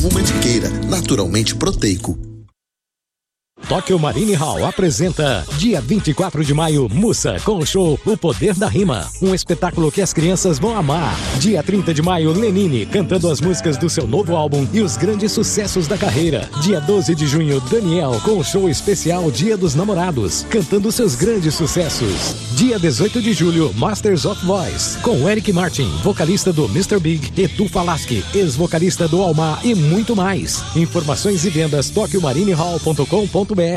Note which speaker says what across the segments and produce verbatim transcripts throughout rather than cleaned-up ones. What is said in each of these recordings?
Speaker 1: Novo Mantiqueira, naturalmente proteico.
Speaker 2: Tokyo Marine Hall apresenta dia vinte e quatro de maio, Mussa, com o show O Poder da Rima, um espetáculo que as crianças vão amar. Dia trinta de maio, Lenine, cantando as músicas do seu novo álbum e os grandes sucessos da carreira. Dia doze de junho, Daniel, com o show especial Dia dos Namorados, cantando seus grandes sucessos. Dia dezoito de julho, Masters of Voice, com Eric Martin, vocalista do mister Big, Edu Falaschi, ex-vocalista do Almar e muito mais. Informações e vendas tokyo marine hall ponto com ponto br.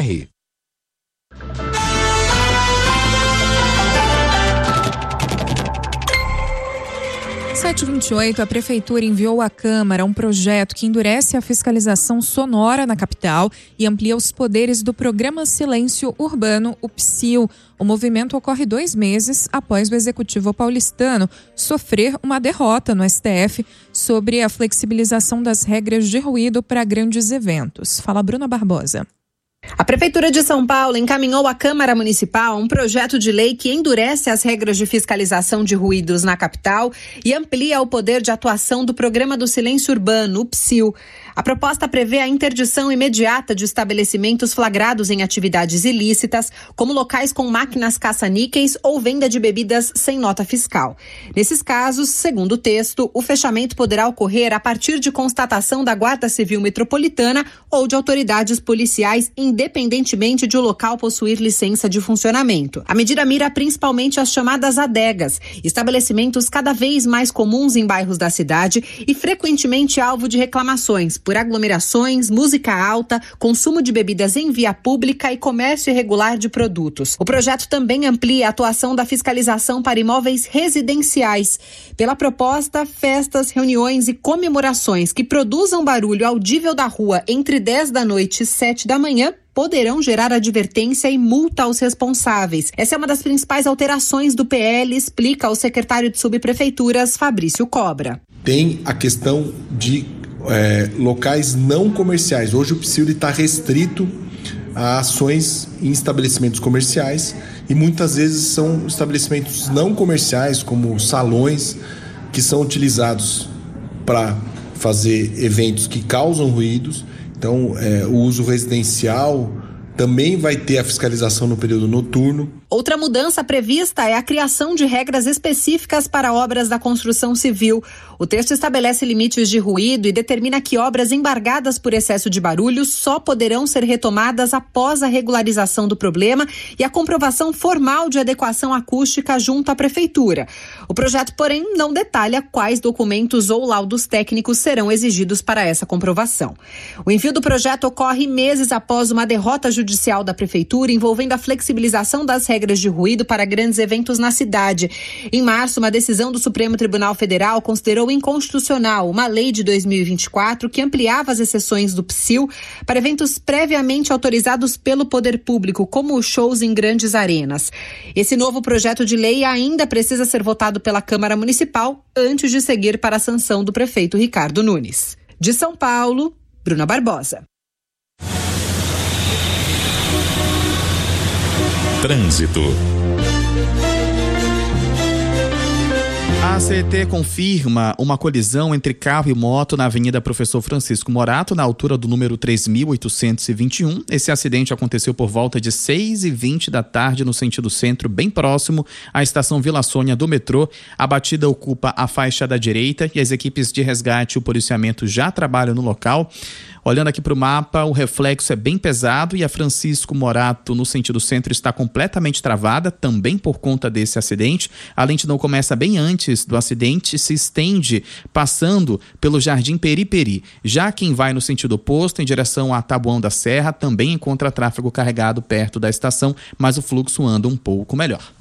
Speaker 3: sete e vinte e oito, a Prefeitura enviou à Câmara um projeto que endurece a fiscalização sonora na capital e amplia os poderes do Programa Silêncio Urbano, o P S I U. O movimento ocorre dois meses após o Executivo paulistano sofrer uma derrota no S T F sobre a flexibilização das regras de ruído para grandes eventos. Fala Bruna Barbosa.
Speaker 4: A Prefeitura de São Paulo encaminhou à Câmara Municipal um projeto de lei que endurece as regras de fiscalização de ruídos na capital e amplia o poder de atuação do Programa do Silêncio Urbano, o P S I U. A proposta prevê a interdição imediata de estabelecimentos flagrados em atividades ilícitas, como locais com máquinas caça-níqueis ou venda de bebidas sem nota fiscal. Nesses casos, segundo o texto, o fechamento poderá ocorrer a partir de constatação da Guarda Civil Metropolitana ou de autoridades policiais, independentemente de o local possuir licença de funcionamento. A medida mira principalmente as chamadas adegas, estabelecimentos cada vez mais comuns em bairros da cidade e frequentemente alvo de reclamações por aglomerações, música alta, consumo de bebidas em via pública e comércio irregular de produtos. O projeto também amplia a atuação da fiscalização para imóveis residenciais. Pela proposta, festas, reuniões e comemorações que produzam barulho audível da rua entre dez da noite e sete da manhã poderão gerar advertência e multa aos responsáveis. Essa é uma das principais alterações do P L, explica o secretário de Subprefeituras, Fabrício Cobra.
Speaker 5: Tem a questão de é, locais não comerciais. Hoje o P S I U está restrito a ações em estabelecimentos comerciais e muitas vezes são estabelecimentos não comerciais, como salões, que são utilizados para fazer eventos que causam ruídos. Então, é, o uso residencial também vai ter a fiscalização no período noturno.
Speaker 4: Outra mudança prevista é a criação de regras específicas para obras da construção civil. O texto estabelece limites de ruído e determina que obras embargadas por excesso de barulho só poderão ser retomadas após a regularização do problema e a comprovação formal de adequação acústica junto à Prefeitura. O projeto, porém, não detalha quais documentos ou laudos técnicos serão exigidos para essa comprovação. O envio do projeto ocorre meses após uma derrota judicial da Prefeitura envolvendo a flexibilização das regras regras de ruído para grandes eventos na cidade. Em março, uma decisão do Supremo Tribunal Federal considerou inconstitucional uma lei de dois mil e vinte e quatro que ampliava as exceções do P S I U para eventos previamente autorizados pelo poder público, como shows em grandes arenas. Esse novo projeto de lei ainda precisa ser votado pela Câmara Municipal antes de seguir para a sanção do prefeito Ricardo Nunes. De São Paulo, Bruna Barbosa.
Speaker 6: Trânsito.
Speaker 7: A A C T confirma uma colisão entre carro e moto na Avenida Professor Francisco Morato, na altura do número três mil oitocentos e vinte e um. Esse acidente aconteceu por volta de seis e vinte da tarde no sentido centro, bem próximo à estação Vila Sônia do metrô. A batida ocupa a faixa da direita e as equipes de resgate e o policiamento já trabalham no local. Olhando aqui para o mapa, o reflexo é bem pesado e a Francisco Morato, no sentido centro, está completamente travada, também por conta desse acidente. A lentidão começa bem antes do acidente e se estende passando pelo Jardim Periperi. Já quem vai no sentido oposto, em direção a Taboão da Serra, também encontra tráfego carregado perto da estação, mas o fluxo anda um pouco melhor.